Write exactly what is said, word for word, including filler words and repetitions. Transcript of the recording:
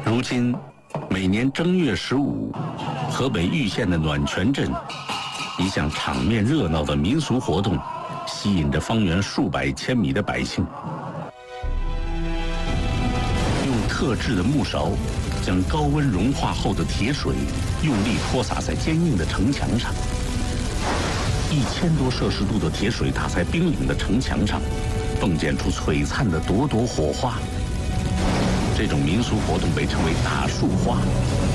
如今，每年正月十五，河北玉县的暖泉镇，一项场面热闹的民俗活动，吸引着方圆数百千米的百姓。用特制的木勺，将高温融化后的铁水用力泼洒在坚硬的城墙上。一千多摄氏度的铁水打在冰冷的城墙上，迸溅出璀璨的朵朵火花。这种民俗活动被称为大树花。